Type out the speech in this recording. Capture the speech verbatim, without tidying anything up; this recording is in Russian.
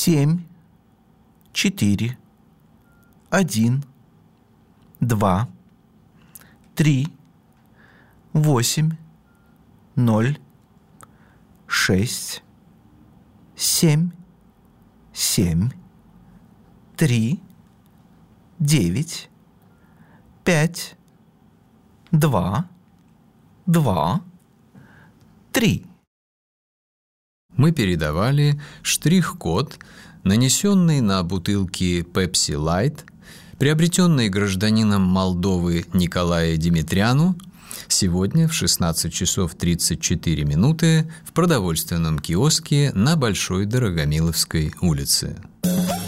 семь, четыре, один, два, три, восемь, ноль, шесть, семь, семь, три, девять, пять, два, два, три. Мы передавали штрих-код, нанесенный на бутылки Pepsi Light, приобретенный гражданином Молдовы Николая Димитряну, сегодня в шестнадцать часов тридцать четыре минуты в продовольственном киоске на Большой Дорогомиловской улице.